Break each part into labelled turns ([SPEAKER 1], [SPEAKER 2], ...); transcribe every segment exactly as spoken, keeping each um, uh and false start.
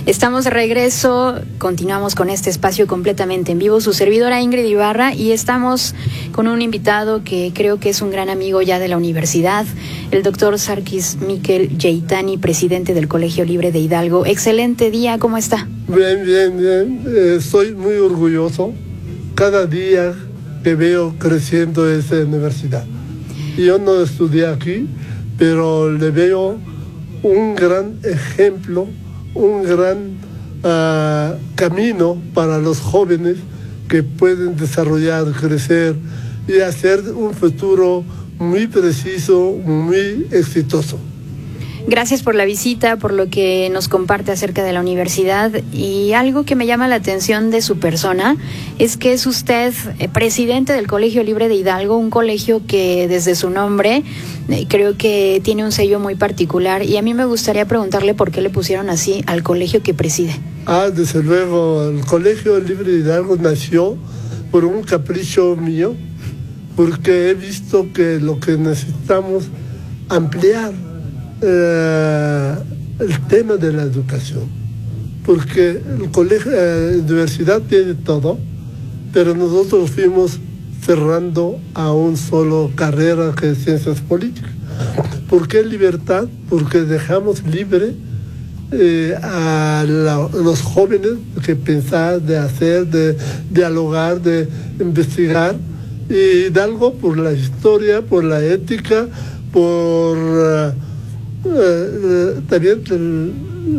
[SPEAKER 1] Estamos de regreso, continuamos con este espacio completamente en vivo, su servidora Ingrid Ibarra, y estamos con un invitado que creo que es un gran amigo ya de la universidad, el doctor Sarkis Miquel Yeitani, presidente del Colegio Libre de Hidalgo. Excelente día, ¿cómo está?
[SPEAKER 2] Bien, bien, bien. Eh, estoy muy orgulloso cada día que veo creciendo esa universidad. Yo no estudié aquí, pero le veo un gran ejemplo, un gran uh, camino para los jóvenes que pueden desarrollar, crecer y hacer un futuro muy preciso, muy exitoso.
[SPEAKER 1] Gracias por la visita, por lo que nos comparte acerca de la universidad, y algo que me llama la atención de su persona es que es usted eh, presidente del Colegio Libre de Hidalgo, un colegio que desde su nombre eh, creo que tiene un sello muy particular, y a mí me gustaría preguntarle por qué le pusieron así al colegio que preside.
[SPEAKER 2] Ah, desde luego, el Colegio Libre de Hidalgo nació por un capricho mío, porque he visto que lo que necesitamos ampliar Eh, el tema de la educación, porque el colegio, la eh, universidad tiene todo, pero nosotros fuimos cerrando a un solo carrera que es ciencias políticas. ¿Por qué libertad? Porque dejamos libre eh, a la, los jóvenes que pensar, de hacer, de dialogar, de investigar, y Hidalgo por la historia, por la ética, por uh, Uh, uh, también el,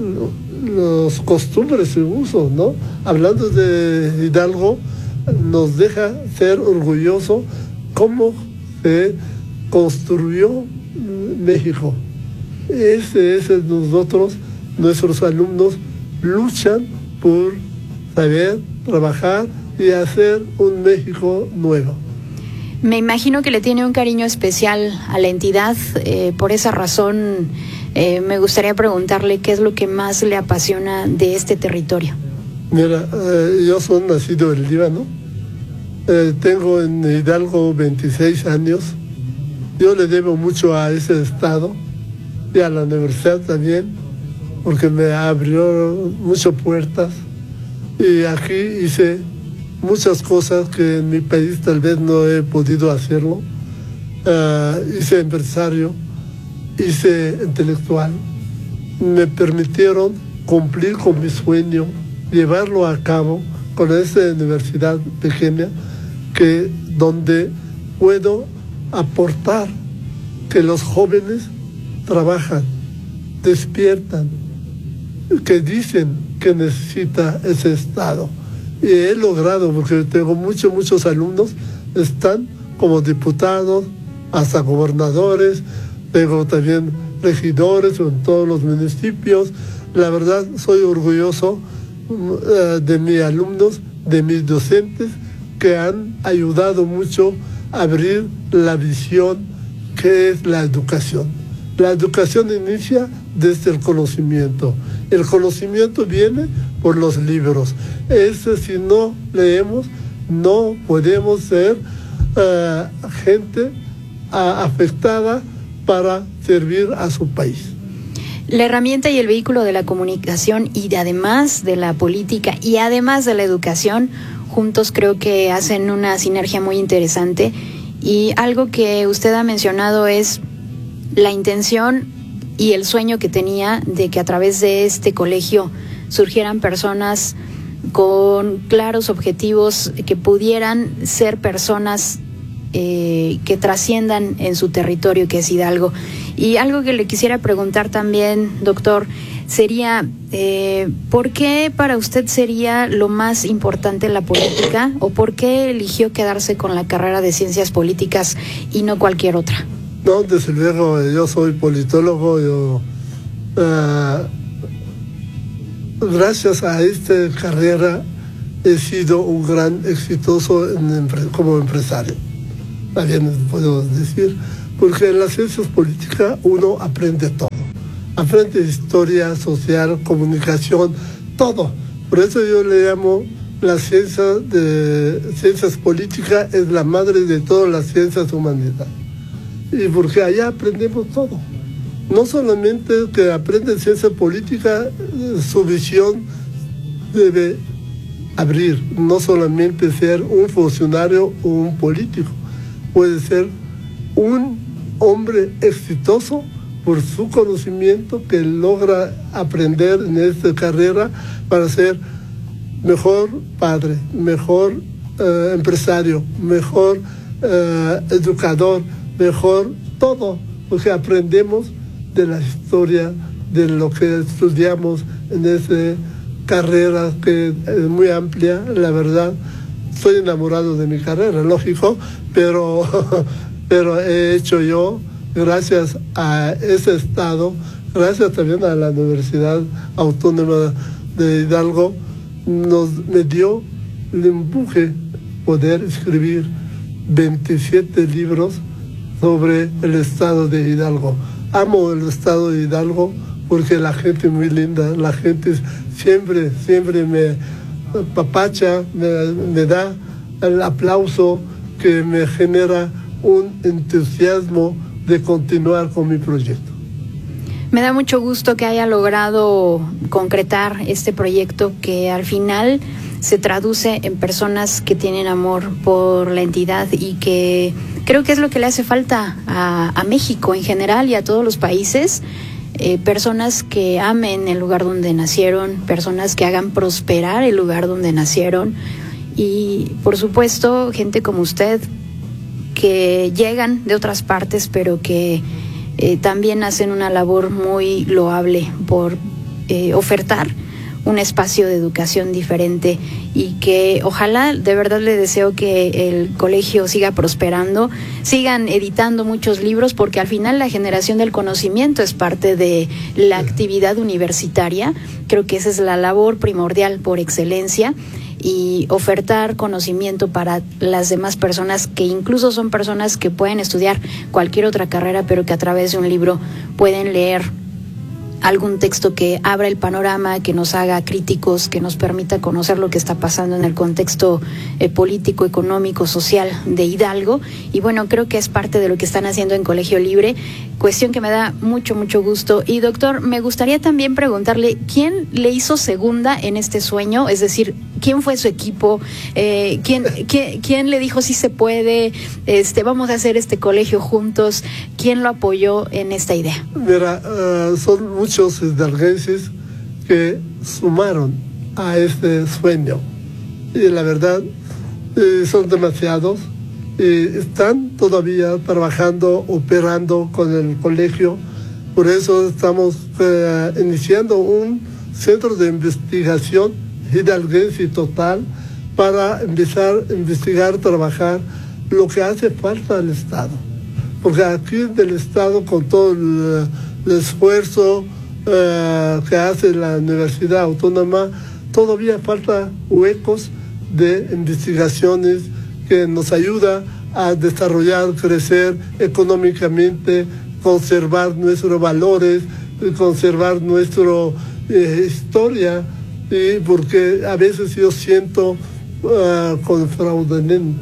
[SPEAKER 2] los costumbres y usos, ¿no? Hablando de Hidalgo, nos deja ser orgulloso cómo se construyó México. Ese es nosotros, nuestros alumnos luchan por saber trabajar y hacer un México nuevo.
[SPEAKER 1] Me imagino que le tiene un cariño especial a la entidad, eh, por esa razón eh, me gustaría preguntarle qué es lo que más le apasiona de este territorio.
[SPEAKER 2] Mira, eh, yo soy nacido en Líbano, eh, tengo en Hidalgo veintiséis años, yo le debo mucho a ese estado y a la universidad también, porque me abrió muchas puertas, y aquí hice muchas cosas que en mi país tal vez no he podido hacerlo. Uh, hice empresario, hice intelectual, me permitieron cumplir con mi sueño, llevarlo a cabo con esta universidad pequeña, que donde puedo aportar que los jóvenes trabajan, despiertan, que dicen que necesita ese estado. Y he logrado, porque tengo muchos, muchos alumnos, están como diputados, hasta gobernadores, tengo también regidores en todos los municipios. La verdad, soy orgulloso uh, de mis alumnos, de mis docentes, que han ayudado mucho a abrir la visión que es la educación. La educación inicia desde el conocimiento. El conocimiento viene por los libros. Eso, si no leemos, no podemos ser uh, gente uh, afectada para servir a su país.
[SPEAKER 1] La herramienta y el vehículo de la comunicación, y de, además de la política y además de la educación, juntos creo que hacen una sinergia muy interesante. Y algo que usted ha mencionado es la intención y el sueño que tenía de que a través de este colegio surgieran personas con claros objetivos, que pudieran ser personas eh, que trasciendan en su territorio, que es Hidalgo. Y algo que le quisiera preguntar también, doctor, sería eh, ¿por qué para usted sería lo más importante la política, o por qué eligió quedarse con la carrera de ciencias políticas y no cualquier otra?
[SPEAKER 2] No, desde luego, yo soy politólogo, yo uh, gracias a esta carrera he sido un gran exitoso en, como empresario, también puedo decir, porque en las ciencias políticas uno aprende todo, aprende historia social, comunicación, todo. Por eso yo le llamo la ciencia de ciencias políticas, es la madre de todas las ciencias humanitarias. Y porque allá aprendemos todo. no solamente que aprende ciencia política, su visión debe abrir, no solamente ser un funcionario o un político, puede ser un hombre exitoso por su conocimiento que logra aprender en esta carrera para ser mejor padre, mejor eh, empresario, mejor eh, educador, mejor todo, porque aprendemos de la historia, de lo que estudiamos en esa carrera que es muy amplia, la verdad. Estoy enamorado de mi carrera, lógico, pero, pero he hecho yo, gracias a ese estado, gracias también a la Universidad Autónoma de Hidalgo, nos me dio el empuje poder escribir veintisiete libros sobre el estado de Hidalgo. Amo el estado de Hidalgo porque la gente es muy linda, la gente siempre, siempre me papacha, me, me da el aplauso que me genera un entusiasmo de continuar con mi proyecto.
[SPEAKER 1] Me da mucho gusto que haya logrado concretar este proyecto que al final se traduce en personas que tienen amor por la entidad y que creo que es lo que le hace falta a, a México en general y a todos los países. Eh, personas que amen el lugar donde nacieron, personas que hagan prosperar el lugar donde nacieron y, por supuesto, gente como usted que llegan de otras partes, pero que eh, también hacen una labor muy loable por eh, ofertar un espacio de educación diferente y que ojalá, de verdad le deseo que el colegio siga prosperando, sigan editando muchos libros, porque al final la generación del conocimiento es parte de la actividad universitaria. Creo que esa es la labor primordial por excelencia, y ofertar conocimiento para las demás personas, que incluso son personas que pueden estudiar cualquier otra carrera, pero que a través de un libro pueden leer algún texto que abra el panorama, que nos haga críticos, que nos permita conocer lo que está pasando en el contexto eh, político, económico, social de Hidalgo. Y bueno, creo que es parte de lo que están haciendo en Colegio Libre, cuestión que me da mucho, mucho gusto. Y doctor, me gustaría también preguntarle, ¿quién le hizo segunda en este sueño? Es decir, ¿quién fue su equipo? Eh, ¿quién, quién, ¿Quién le dijo sí se puede? Este, vamos a hacer este colegio juntos. ¿Quién lo apoyó en esta idea?
[SPEAKER 2] Mira, uh, son muchos hidalguenses que sumaron a este sueño. Y la verdad, eh, son demasiados. Y están todavía trabajando, operando con el colegio. Por eso estamos uh, iniciando un centro de investigación hidalguense total para empezar a investigar, trabajar lo que hace falta al Estado. Porque aquí del Estado, con todo el, el esfuerzo uh, que hace la Universidad Autónoma, todavía falta huecos de investigaciones que nos ayuda a desarrollar, crecer económicamente, conservar nuestros valores, conservar nuestra eh, historia, y porque a veces yo siento uh, con fraudulento,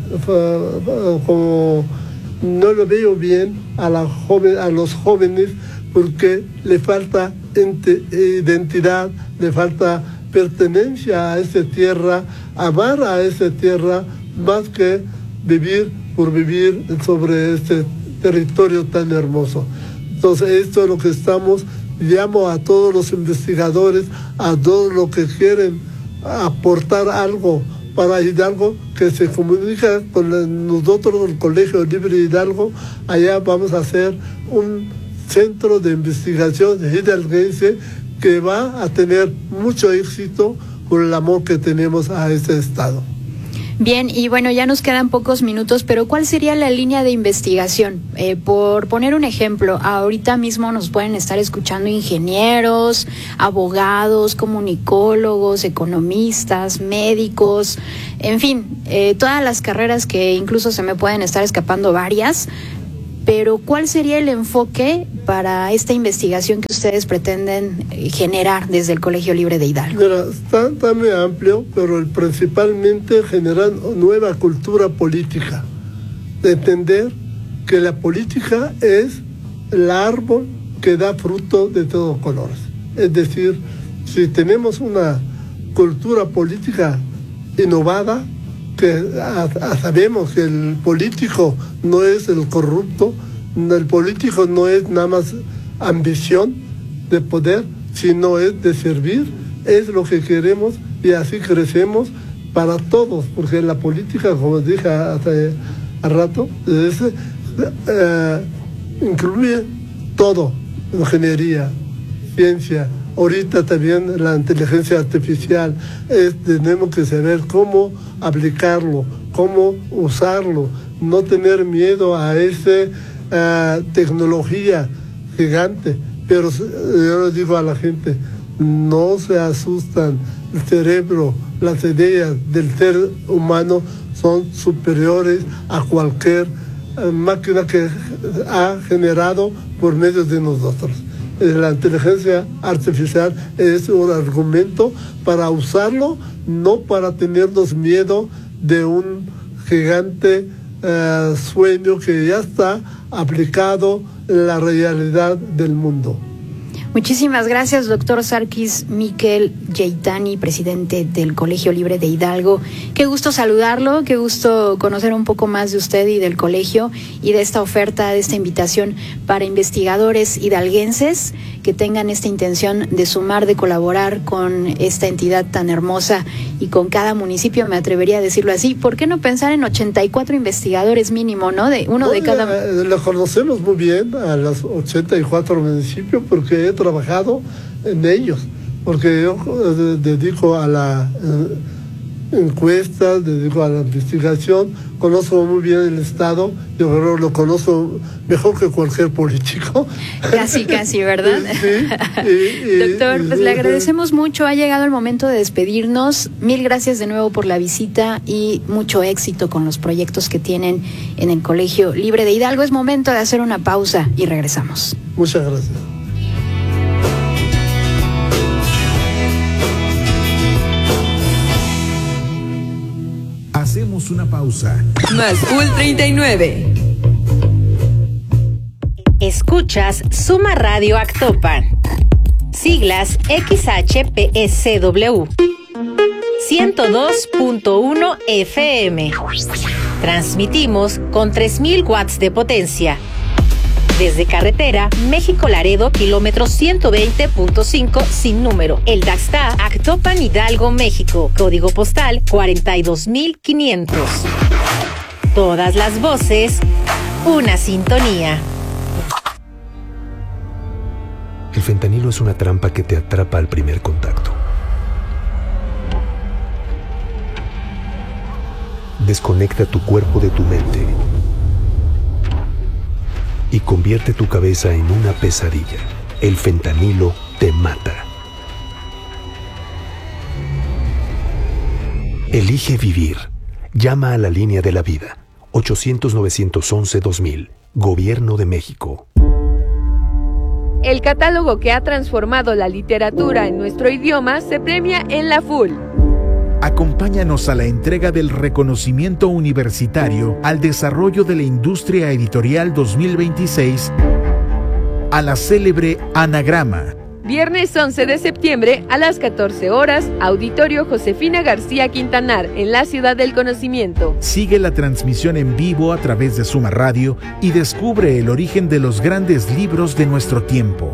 [SPEAKER 2] uh, como no lo veo bien a, la joven, a los jóvenes, porque le falta ente, identidad, le falta pertenencia a esa tierra, amar a esa tierra, más que vivir por vivir sobre este territorio tan hermoso. Entonces, esto es lo que estamos. Llamo a todos los investigadores, a todos los que quieren aportar algo para Hidalgo, que se comunica con nosotros, el Colegio Libre Hidalgo. Allá vamos a hacer un centro de investigación hidalguense que va a tener mucho éxito por el amor que tenemos a este estado.
[SPEAKER 1] Bien, y bueno, ya nos quedan pocos minutos, pero ¿cuál sería la línea de investigación? Eh, por poner un ejemplo, ahorita mismo nos pueden estar escuchando ingenieros, abogados, comunicólogos, economistas, médicos, en fin, eh, todas las carreras que incluso se me pueden estar escapando varias. Pero ¿cuál sería el enfoque para esta investigación que ustedes pretenden generar desde el Colegio Libre de Hidalgo?
[SPEAKER 2] Mira, está, está muy amplio, pero principalmente generar nueva cultura política. De entender que la política es el árbol que da fruto de todos colores. Es decir, si tenemos una cultura política innovada, que a, a sabemos que el político no es el corrupto, el político no es nada más ambición de poder, sino es de servir, es lo que queremos y así crecemos para todos, porque la política, como dije hace a rato, es, eh, incluye todo, ingeniería, ciencia, ahorita también la inteligencia artificial, es, tenemos que saber cómo aplicarlo, cómo usarlo, no tener miedo a esa uh, tecnología gigante, pero yo le digo a la gente, no se asustan, el cerebro, las ideas del ser humano son superiores a cualquier uh, máquina que ha generado por medio de nosotros. La inteligencia artificial es un argumento para usarlo, no para tenernos miedo de un gigante uh, sueño que ya está aplicado en la realidad del mundo.
[SPEAKER 1] Muchísimas gracias, doctor Sarkis Miquel Yeitani, presidente del Colegio Libre de Hidalgo. Qué gusto saludarlo, qué gusto conocer un poco más de usted y del colegio y de esta oferta, de esta invitación para investigadores hidalguenses que tengan esta intención de sumar, de colaborar con esta entidad tan hermosa y con cada municipio, me atrevería a decirlo así. ¿Por qué no pensar en ochenta y cuatro investigadores mínimo, no? De uno Oye, de cada...
[SPEAKER 2] Lo conocemos muy bien a los ochenta y cuatro municipios porque he trabajado en ellos, porque yo eh, dedico a la eh, encuesta, dedico a la investigación, conozco muy bien el Estado, yo creo que lo conozco mejor que cualquier político.
[SPEAKER 1] Casi, casi, ¿verdad?
[SPEAKER 2] Sí, y, y,
[SPEAKER 1] Doctor, pues le agradecemos mucho, ha llegado el momento de despedirnos, mil gracias de nuevo por la visita y mucho éxito con los proyectos que tienen en el Colegio Libre de Hidalgo. Es momento de hacer una pausa y regresamos.
[SPEAKER 2] Muchas gracias.
[SPEAKER 3] Hacemos una pausa.
[SPEAKER 4] Más Cool treinta y nueve.
[SPEAKER 5] Escuchas Suma Radio Actopan. Siglas X H P S W. ciento dos punto uno F M. Transmitimos con tres mil watts de potencia. Desde carretera México-Laredo, kilómetro ciento veinte punto cinco sin número. El Daxta, Actopan, Hidalgo, México. Código postal cuarenta y dos mil quinientos. Todas las voces, una sintonía.
[SPEAKER 6] El fentanilo es una trampa que te atrapa al primer contacto. Desconecta tu cuerpo de tu mente y convierte tu cabeza en una pesadilla. El fentanilo te mata. Elige vivir. Llama a la línea de la vida. ochocientos, novecientos once, dos mil. Gobierno de México.
[SPEAKER 4] El catálogo que ha transformado la literatura en nuestro idioma se premia en la F U L.
[SPEAKER 3] Acompáñanos a la entrega del reconocimiento universitario al desarrollo de la industria editorial dos mil veintiséis a la célebre Anagrama.
[SPEAKER 4] Viernes once de septiembre a las catorce horas, Auditorio Josefina García Quintanar, en la Ciudad del Conocimiento.
[SPEAKER 3] Sigue la transmisión en vivo a través de Suma Radio y descubre el origen de los grandes libros de nuestro tiempo.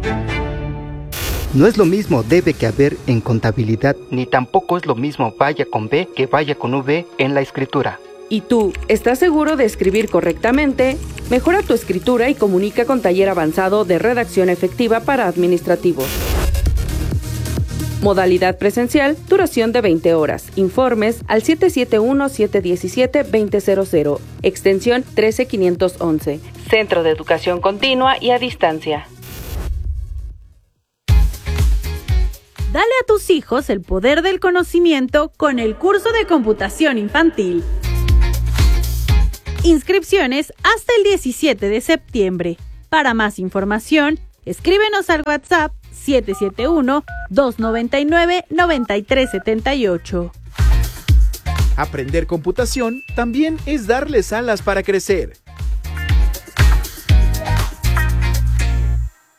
[SPEAKER 7] No es lo mismo debe que haber en contabilidad, ni tampoco es lo mismo vaya con B que vaya con V en la escritura.
[SPEAKER 8] ¿Y tú, estás seguro de escribir correctamente? Mejora tu escritura y comunica con Taller Avanzado de Redacción Efectiva para Administrativos. Modalidad presencial, duración de veinte horas. Informes al siete siete uno, siete uno siete, dos cero cero cero, extensión trece quinientos once. Centro de Educación Continua y a Distancia.
[SPEAKER 9] Dale a tus hijos el poder del conocimiento con el curso de computación infantil. Inscripciones hasta el diecisiete de septiembre. Para más información, escríbenos al WhatsApp siete siete uno, dos nueve nueve, nueve tres siete ocho.
[SPEAKER 10] Aprender computación también es darles alas para crecer.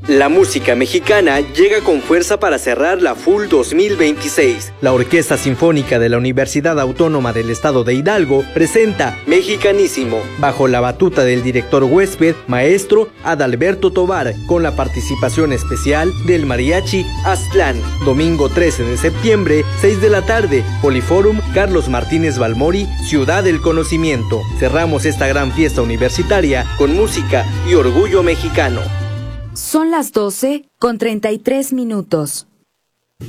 [SPEAKER 11] La música mexicana llega con fuerza para cerrar la F U L dos mil veintiséis. La Orquesta Sinfónica de la Universidad Autónoma del Estado de Hidalgo presenta Mexicanísimo, bajo la batuta del director huésped, maestro Adalberto Tovar, con la participación especial del Mariachi Aztlán. Domingo trece de septiembre, seis de la tarde, Poliforum Carlos Martínez Balmori, Ciudad del Conocimiento. Cerramos esta gran fiesta universitaria con música y orgullo mexicano.
[SPEAKER 12] Son las doce con treinta y tres minutos.